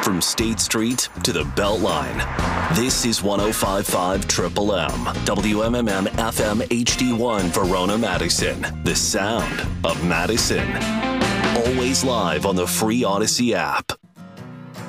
from State Street to the Beltline. This is 105.5 Triple M, WMMM FM HD1 Verona, Madison. The sound of Madison. Always live on the free Odyssey app.